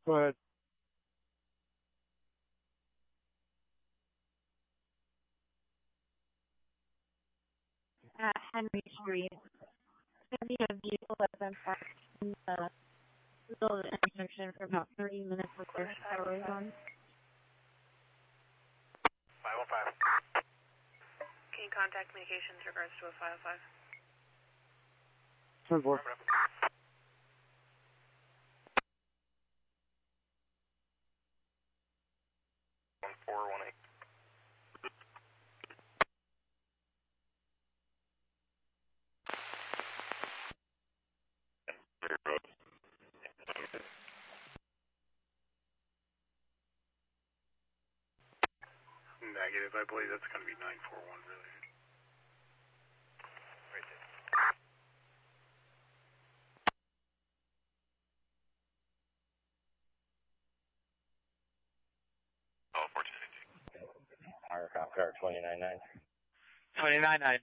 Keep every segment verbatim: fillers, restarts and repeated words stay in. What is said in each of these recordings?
Go ahead. At Henry Street. There'll be a vehicle that's been parked in the middle of the intersection for about thirty minutes with their tires on. five oh five. Can you contact communications in regards to a five oh five? ten four. one four one eight. Negative, I believe that's going to be nine four one, really. Right there. Oh, fourteen eighteen. Aircraft car twenty-nine nine. twenty-nine nine.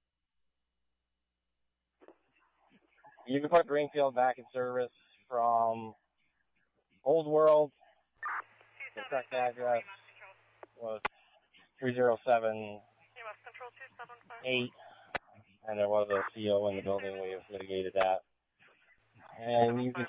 You can put Greenfield back in service from Old World. The correct address was three oh seven eight, and there was a C O in the building. We have mitigated that. And you can